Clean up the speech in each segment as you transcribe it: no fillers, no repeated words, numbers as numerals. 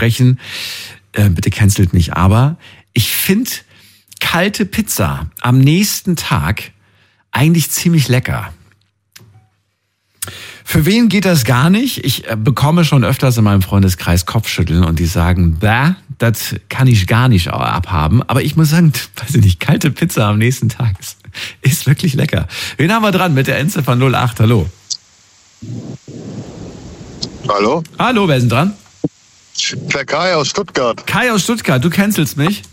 sprechen. Bitte cancelt mich, aber ich finde kalte Pizza am nächsten Tag eigentlich ziemlich lecker. Für wen geht das gar nicht? Ich bekomme schon öfters in meinem Freundeskreis Kopfschütteln und die sagen, das kann ich gar nicht abhaben. Aber ich muss sagen, weiß ich nicht, kalte Pizza am nächsten Tag ist wirklich lecker. Wen haben wir dran mit der Endziffer 08? Hallo. Hallo? Hallo, wer ist denn dran? Der Kai aus Stuttgart. Kai aus Stuttgart, du cancelst mich?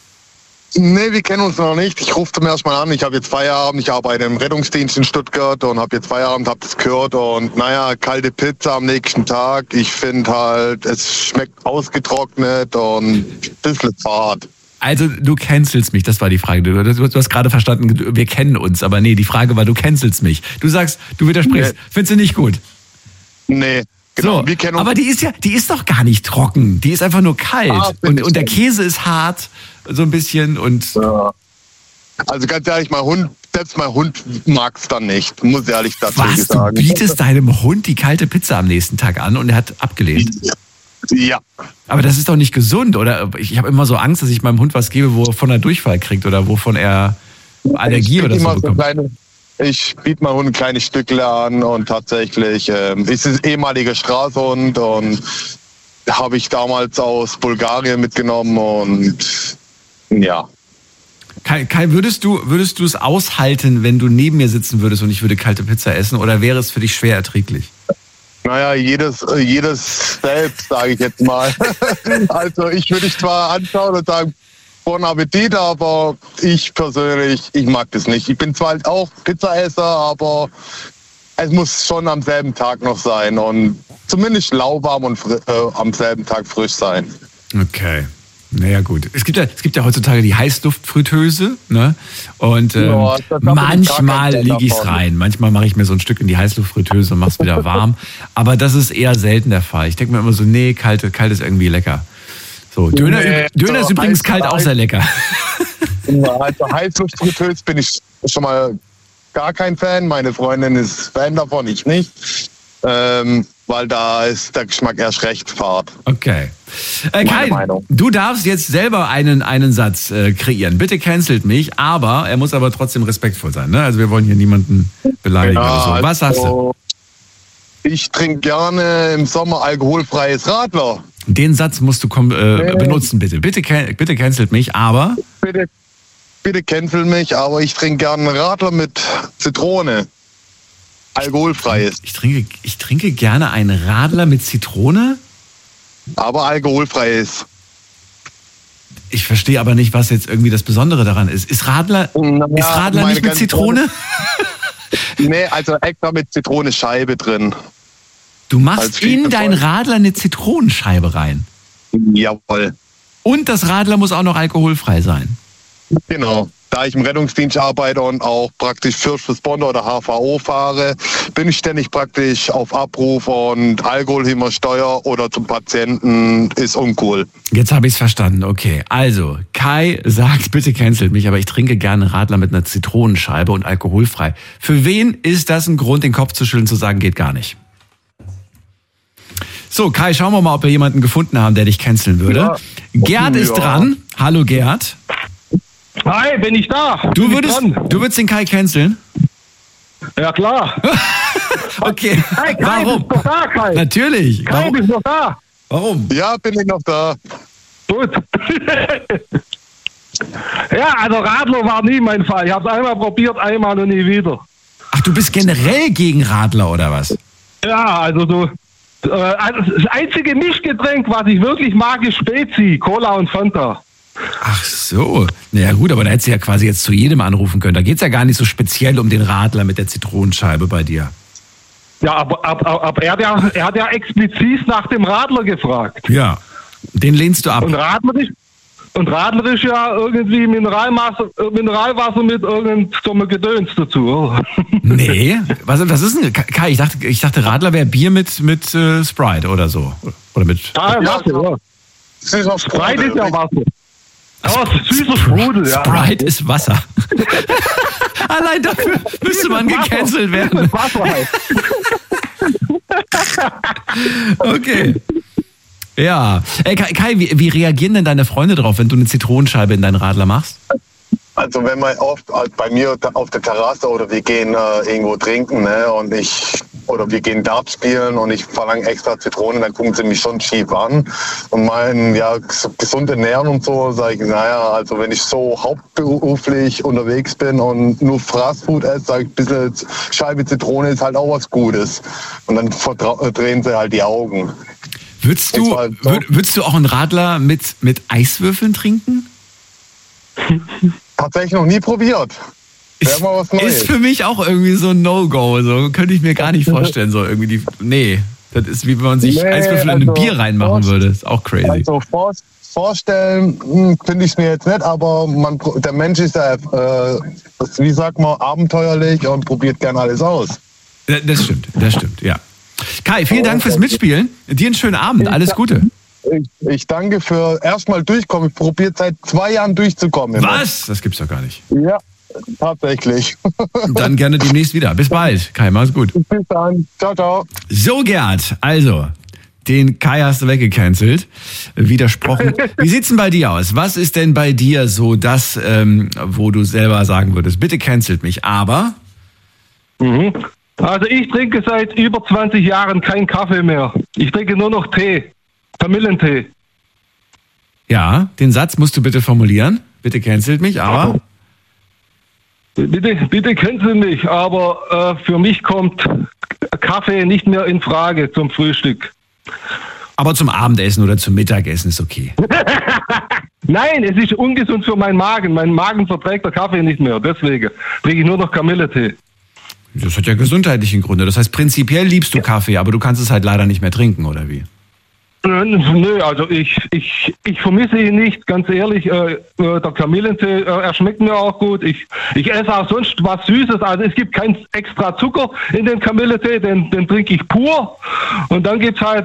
Nee, wir kennen uns noch nicht. Ich rufe zum ersten Mal an. Ich habe jetzt Feierabend. Ich arbeite im Rettungsdienst in Stuttgart und habe jetzt Feierabend, habe das gehört. Und naja, kalte Pizza am nächsten Tag. Ich finde halt, es schmeckt ausgetrocknet und ein bisschen fad. Also du cancelst mich, das war die Frage. Du hast gerade verstanden, wir kennen uns. Aber nee, die Frage war, du cancelst mich. Du sagst, du widersprichst. Nee. Findest du nicht gut? Nee. Genau, so, wir kennen uns. Aber die ist doch gar nicht trocken. Die ist einfach nur kalt. Und der Käse ist hart, so ein bisschen. Und ja. Also ganz ehrlich, selbst mein Hund mag es dann nicht. Muss ehrlich dazu sagen. Du bietest deinem Hund die kalte Pizza am nächsten Tag an und er hat abgelehnt? Ja. Aber das ist doch nicht gesund, oder? Ich habe immer so Angst, dass ich meinem Hund was gebe, wovon er Durchfall kriegt oder wovon er Allergie oder so bekommt. Ich biete meinem Hund ein kleines Stückle an und tatsächlich ist es ehemaliger Straßhund und habe ich damals aus Bulgarien mitgenommen und ja. Kai, würdest du es aushalten, wenn du neben mir sitzen würdest und ich würde kalte Pizza essen, oder wäre es für dich schwer erträglich? Naja, jedes selbst, sage ich jetzt mal. Also ich würde dich zwar anschauen und sagen, Bon Appetit, aber ich persönlich, ich mag das nicht. Ich bin zwar auch Pizzaesser, aber es muss schon am selben Tag noch sein und zumindest lauwarm und am selben Tag frisch sein. Okay. Naja, gut. Es gibt ja heutzutage die Heißluftfritteuse, ne? Und manchmal liege ich es rein. Manchmal mache ich mir so ein Stück in die Heißluftfritteuse und mache es wieder warm. Aber das ist eher selten der Fall. Ich denke mir immer so, nee, kalt ist irgendwie lecker. So, Döner ist übrigens kalt auch sehr lecker. Also Heißluftfritteuse bin ich schon mal gar kein Fan. Meine Freundin ist Fan davon, ich nicht. Weil da ist der Geschmack erst recht fad. Okay. Kai, du darfst jetzt selber einen Satz kreieren. Bitte cancelt mich, aber er muss aber trotzdem respektvoll sein. Ne? Also wir wollen hier niemanden beleidigen oder so. Was sagst du? Ich trinke gerne im Sommer alkoholfreies Radler. Den Satz musst du benutzen, bitte. Bitte cancelt mich, aber... Bitte cancel mich, aber ich trinke gerne Radler mit Zitrone. Alkoholfreies. Ich trinke gerne einen Radler mit Zitrone? Aber alkoholfreies. Ich verstehe aber nicht, was jetzt irgendwie das Besondere daran ist. Ist Radler nicht mit Zitrone? Nee, also extra mit Zitronenscheibe drin. Du machst in dein Radler eine Zitronenscheibe rein? Jawohl. Und das Radler muss auch noch alkoholfrei sein? Genau. Da ich im Rettungsdienst arbeite und auch praktisch First Responder oder HVO fahre, bin ich ständig praktisch auf Abruf und Alkohol immer Steuer oder zum Patienten ist uncool. Jetzt habe ich es verstanden, okay. Also, Kai sagt, bitte cancelt mich, aber ich trinke gerne Radler mit einer Zitronenscheibe und alkoholfrei. Für wen ist das ein Grund, den Kopf zu schütteln, zu sagen, geht gar nicht? So, Kai, schauen wir mal, ob wir jemanden gefunden haben, der dich canceln würde. Ja. Gerd ist dran. Hallo, Gerd. Hi, bin ich da? Du würdest den Kai canceln? Ja, klar. Okay. Hey, Kai, warum? Bist du da, Kai? Natürlich. Kai, warum? Bist du noch da? Warum? Ja, bin ich noch da. Gut. Ja, also Radler war nie mein Fall. Ich habe es einmal probiert, einmal und nie wieder. Ach, du bist generell gegen Radler, oder was? Ja, also das einzige Mischgetränk, was ich wirklich mag, ist Spezi, Cola und Fanta. Ach so. Naja gut, aber da hättest du ja quasi jetzt zu jedem anrufen können. Da geht es ja gar nicht so speziell um den Radler mit der Zitronenscheibe bei dir. Ja, aber er hat ja explizit nach dem Radler gefragt. Ja, den lehnst du ab. Und Radler ist ja irgendwie Mineralwasser mit irgendeinem Gedöns dazu, oder? Nee, was ist denn? Kai, ich dachte Radler wäre Bier mit Sprite oder so. Oder mit... Wasser, ja. Sprite ist ja Wasser. Ja, süßer Sprudel, ja. Sprite ist Wasser. Allein dafür müsste man gecancelt werden. Wasser halt. Okay. Ja. Kai, wie reagieren denn deine Freunde drauf, wenn du eine Zitronenscheibe in deinen Radler machst? Also wenn man oft bei mir auf der Terrasse oder wir gehen irgendwo trinken, ne, oder wir gehen Dart spielen und ich verlange extra Zitronen, dann gucken sie mich schon schief an und meinen, ja, gesund ernähren und so, sage ich, naja, also wenn ich so hauptberuflich unterwegs bin und nur Fastfood esse, sage ich, ein bisschen Scheibe Zitrone ist halt auch was Gutes. Und dann drehen sie halt die Augen. Würdest du auch einen Radler mit Eiswürfeln trinken? Tatsächlich noch nie probiert. Wäre mal was Neues. Ist für mich auch irgendwie so ein No-Go. So könnte ich mir gar nicht vorstellen. So irgendwie das ist wie wenn man sich Eiswürfel in ein Bier reinmachen würde. Ist auch crazy. Also vorstellen finde ich es mir jetzt nicht, aber der Mensch ist ja, wie sagt man, abenteuerlich und probiert gern alles aus. Das stimmt, ja. Kai, vielen Dank fürs Mitspielen. Dir einen schönen Abend. Alles Gute. Ich danke für erstmal durchkommen. Ich probiere seit 2 Jahren durchzukommen. Was? Das gibt's doch gar nicht. Ja, tatsächlich. Dann gerne demnächst wieder. Bis bald. Kai, mach's gut. Bis dann. Ciao, ciao. So, Gerd, also, den Kai hast du weggecancelt, widersprochen. Wie sieht's denn bei dir aus? Was ist denn bei dir so das, wo du selber sagen würdest, bitte cancelt mich, aber? Also ich trinke seit über 20 Jahren keinen Kaffee mehr. Ich trinke nur noch Tee. Kamillentee. Ja, den Satz musst du bitte formulieren. Bitte cancelt mich, aber? Bitte cancel mich, aber für mich kommt Kaffee nicht mehr in Frage zum Frühstück. Aber zum Abendessen oder zum Mittagessen ist okay. Nein, es ist ungesund für meinen Magen. Mein Magen verträgt der Kaffee nicht mehr. Deswegen trinke ich nur noch Kamilletee. Das hat ja gesundheitliche Gründe. Das heißt, prinzipiell liebst du Kaffee, aber du kannst es halt leider nicht mehr trinken, oder wie? Nö, also ich vermisse ihn nicht, ganz ehrlich. Der Kamillentee, er schmeckt mir auch gut. Ich esse auch sonst was Süßes. Also es gibt keinen extra Zucker in den Kamillentee, den trinke ich pur. Und dann gibt's halt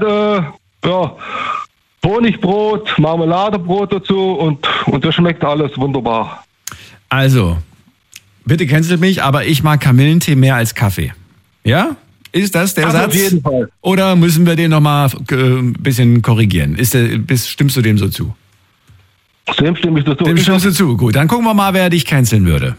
Honigbrot, Marmeladebrot dazu und das schmeckt alles wunderbar. Also, bitte cancelt mich, aber ich mag Kamillentee mehr als Kaffee. Ja? Ist das der Satz? Auf jeden Fall. Oder müssen wir den nochmal ein bisschen korrigieren? Stimmst du dem so zu? Dem stimme ich dazu. Dem stimmst du zu. Gut, dann gucken wir mal, wer dich canceln würde.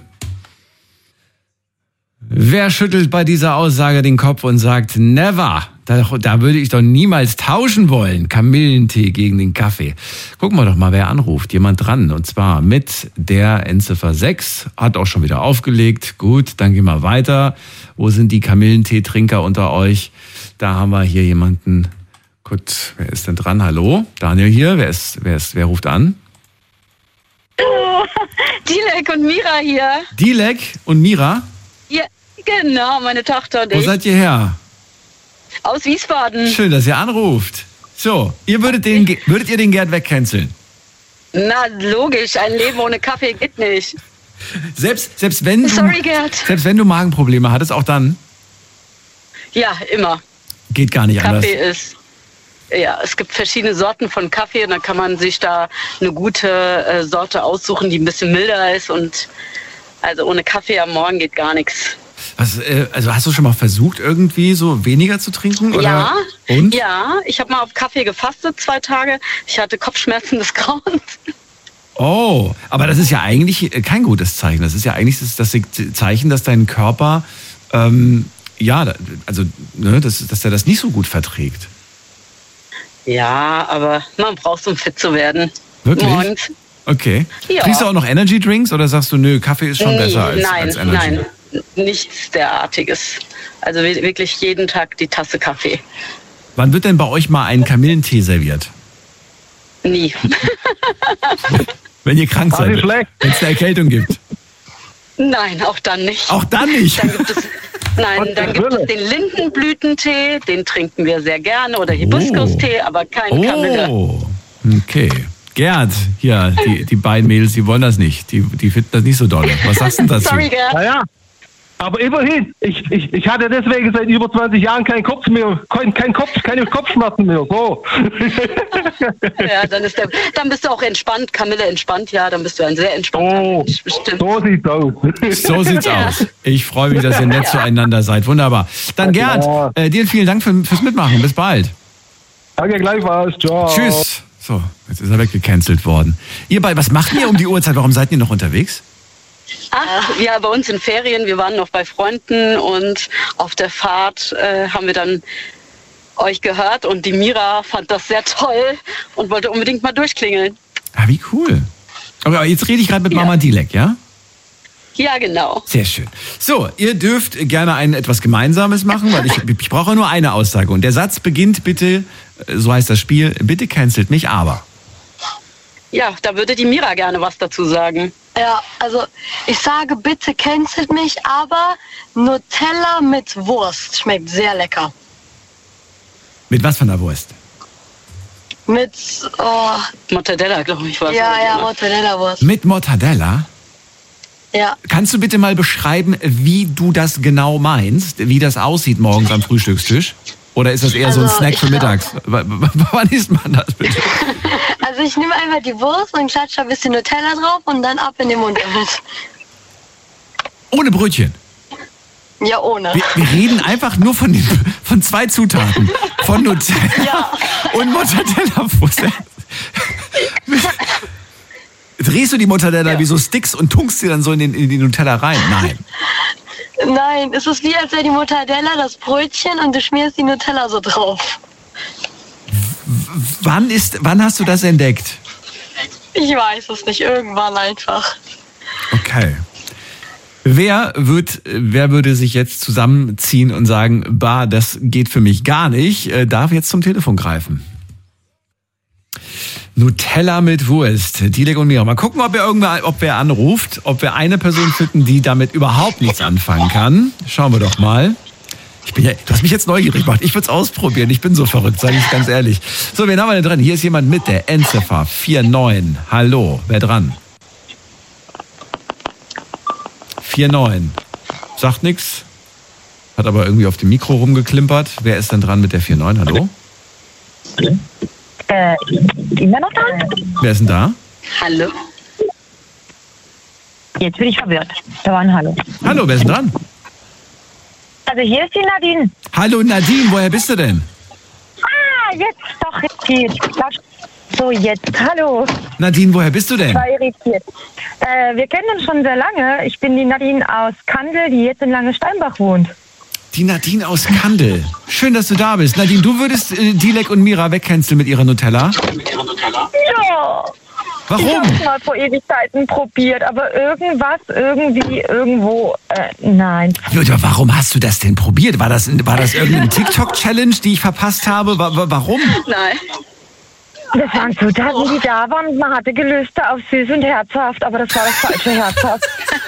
Wer schüttelt bei dieser Aussage den Kopf und sagt, never, da würde ich doch niemals tauschen wollen, Kamillentee gegen den Kaffee. Gucken wir doch mal, wer anruft. Jemand dran, und zwar mit der Endziffer 6, hat auch schon wieder aufgelegt. Gut, dann gehen wir weiter. Wo sind die Kamillentee-Trinker unter euch? Da haben wir hier jemanden. Gut, wer ist denn dran? Hallo? Daniel hier, wer ruft an? Oh, Dilek und Mira hier. Dilek und Mira? Ja, genau, meine Tochter und ich. Wo seid ihr her? Aus Wiesbaden. Schön, dass ihr anruft. So, würdet ihr den Gerd wegcanceln? Na, logisch, ein Leben ohne Kaffee geht nicht. Selbst wenn du Magenprobleme hattest, auch dann? Ja, immer. Geht gar nicht anders. Es gibt verschiedene Sorten von Kaffee und dann kann man sich da eine gute Sorte aussuchen, die ein bisschen milder ist und also ohne Kaffee am Morgen geht gar nichts. Also hast du schon mal versucht, irgendwie so weniger zu trinken? Oder? Ja, und? Ja, ich habe mal auf Kaffee gefastet 2 Tage. Ich hatte Kopfschmerzen des Grauens. Oh, aber das ist ja eigentlich kein gutes Zeichen. Das ist ja eigentlich das Zeichen, dass dein Körper, dass er das nicht so gut verträgt. Ja, aber man braucht es, um fit zu werden. Wirklich? Morgens. Okay. Ja. Trinkst du auch noch Energy Drinks oder sagst du, nö, Kaffee ist schon besser als Energy? Nein, nichts derartiges. Also wirklich jeden Tag die Tasse Kaffee. Wann wird denn bei euch mal ein Kamillentee serviert? Nie. Wenn ihr krank seid, wenn es eine Erkältung gibt? Nein, auch dann nicht. Auch dann nicht? Dann gibt es den Lindenblütentee, den trinken wir sehr gerne, oder Hibiskus-Tee, aber keinen Kamille. Oh, okay. Gerd, hier, die beiden Mädels, die wollen das nicht. Die finden das nicht so doll. Was sagst du denn dazu? Sorry, Gerd. Naja, aber immerhin, ich hatte deswegen seit über 20 Jahren keine Kopfschmerzen mehr. So. Ja, dann bist du auch entspannt, Kamille entspannt, ja, dann bist du ein sehr entspannter Mensch, bestimmt. So sieht's aus. So sieht's aus. Ich freue mich, dass ihr nett zueinander seid. Wunderbar. Dann Gerd, dir vielen Dank fürs Mitmachen. Bis bald. Danke, gleichfalls. Ciao. Tschüss. So, jetzt ist er weggecancelt worden. Ihr beide, was macht ihr um die Uhrzeit? Warum seid ihr noch unterwegs? Ach, ja, bei uns in Ferien. Wir waren noch bei Freunden und auf der Fahrt haben wir dann euch gehört und die Mira fand das sehr toll und wollte unbedingt mal durchklingeln. Ah, wie cool. Aber jetzt rede ich gerade mit Mama Dilek, ja? Ja, genau. Sehr schön. So, ihr dürft gerne etwas Gemeinsames machen, weil ich brauche nur eine Aussage. Und der Satz beginnt bitte, so heißt das Spiel, bitte cancelt mich, aber. Ja, da würde die Mira gerne was dazu sagen. Ja, also ich sage, bitte cancelt mich, aber Nutella mit Wurst schmeckt sehr lecker. Mit was von der Wurst? Mit, Mortadella, glaube ich, war es. Ja, Mortadella-Wurst. Mit Mortadella? Ja. Kannst du bitte mal beschreiben, wie du das genau meinst? Wie das aussieht morgens am Frühstückstisch? Oder ist das eher so ein Snack für mittags? Wann isst man das bitte? Also ich nehme einfach die Wurst und klatsche ein bisschen Nutella drauf und dann ab in den Mund damit. Ohne Brötchen? Ja, ohne. Wir reden einfach nur von 2 Zutaten. Von Nutella und Mortadella-Wurst. Drehst du die Mortadella wie so Sticks und tunkst sie dann so in die Nutella rein? Nein. Nein, es ist wie, als wäre die Mortadella das Brötchen und du schmierst die Nutella so drauf. Wann hast du das entdeckt? Ich weiß es nicht, irgendwann einfach. Okay. Wer würde sich jetzt zusammenziehen und sagen, bah, das geht für mich gar nicht, darf jetzt zum Telefon greifen. Nutella mit Wurst, Dilek und Mira. Mal gucken, ob wer anruft, ob wir eine Person finden, die damit überhaupt nichts anfangen kann. Schauen wir doch mal. Du hast mich jetzt neugierig gemacht. Ich würde es ausprobieren. Ich bin so verrückt, sage ich ganz ehrlich. So, wen haben wir denn dran? Hier ist jemand mit der Endziffer 49. Hallo, wer dran? 49. Sagt nix. Hat aber irgendwie auf dem Mikro rumgeklimpert. Wer ist denn dran mit der 49? Hallo? Immer noch dran? Wer ist denn da? Hallo. Jetzt bin ich verwirrt. Da war ein Hallo. Hallo, wer ist denn dran? Also hier ist die Nadine. Hallo Nadine, woher bist du denn? Jetzt geht's. So, jetzt. Hallo. Nadine, woher bist du denn? Ich war irritiert. Wir kennen uns schon sehr lange. Ich bin die Nadine aus Kandel, die jetzt in Lange-Steinbach wohnt. Die Nadine aus Kandel. Schön, dass du da bist. Nadine, du würdest Dilek und Mira wegcanceln mit ihrer Nutella? Ja. Warum? Ich habe es mal vor Ewigkeiten probiert, aber irgendwo, nein. Ja, warum hast du das denn probiert? War das irgendeine TikTok-Challenge, die ich verpasst habe? Warum? Nein. Das waren Zutaten, die da waren und man hatte Gelüste auf süß und herzhaft, aber das war das falsche Herzhaft.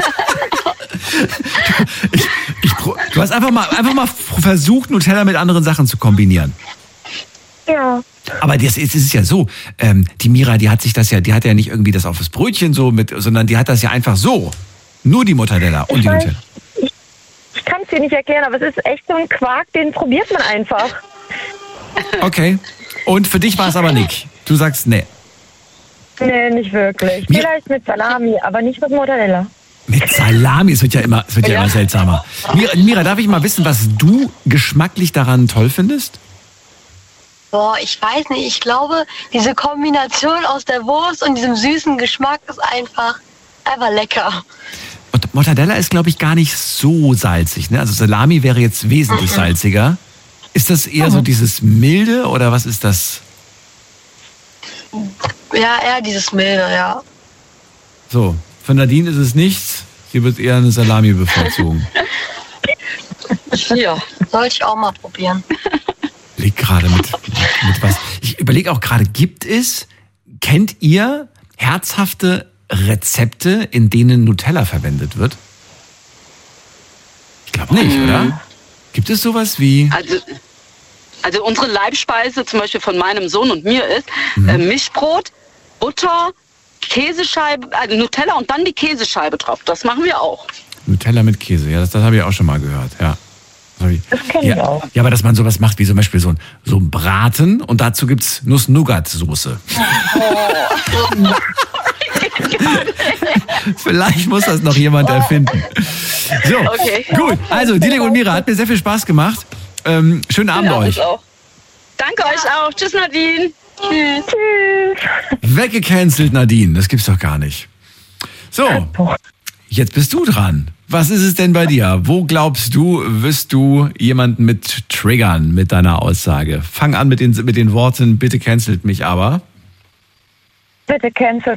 Du hast einfach mal versucht, Nutella mit anderen Sachen zu kombinieren. Ja. Aber das ist ja so, die Mira, die hat ja nicht irgendwie das auf das Brötchen so mit, sondern die hat das ja einfach so. Nur die Mortadella und die Nutella. Ich kann es dir nicht erklären, aber es ist echt so ein Quark, den probiert man einfach. Okay. Und für dich war es aber nicht. Du sagst nee. Nee, nicht wirklich. Vielleicht mit Salami, aber nicht mit Mortadella. Mit Salami, es wird ja immer seltsamer. Mira, darf ich mal wissen, was du geschmacklich daran toll findest? Boah, ich weiß nicht. Ich glaube, diese Kombination aus der Wurst und diesem süßen Geschmack ist einfach lecker. Und Mortadella ist, glaube ich, gar nicht so salzig, ne? Also Salami wäre jetzt wesentlich salziger. Ist das eher so dieses Milde oder was ist das? Ja, eher dieses Milde, ja. So, für Nadine ist es nichts. Sie wird eher eine Salami bevorzugen. Ja, sollte ich auch mal probieren. Leg gerade mit was. Ich überlege auch gerade, kennt ihr herzhafte Rezepte, in denen Nutella verwendet wird? Ich glaube nicht, oder? Gibt es sowas wie... Also unsere Leibspeise zum Beispiel von meinem Sohn und mir ist Mischbrot, Butter, Käsescheibe, also Nutella und dann die Käsescheibe drauf. Das machen wir auch. Nutella mit Käse, ja, das habe ich auch schon mal gehört, ja. Das kenne ich auch. Ja, aber dass man sowas macht wie zum Beispiel so ein Braten und dazu gibt's Nuss-Nougat-Soße. Vielleicht muss das noch jemand erfinden. So, okay. Gut. Also, Dilek und Mira, hat mir sehr viel Spaß gemacht. Schönen Abend euch. Auch. Danke euch auch. Tschüss, Nadine. Tschüss. Weggecancelt, Nadine. Das gibt's doch gar nicht. So, jetzt bist du dran. Was ist es denn bei dir? Wo glaubst du, wirst du jemanden mit triggern mit deiner Aussage? Fang an mit den Worten, bitte cancelt mich aber. Bitte cancel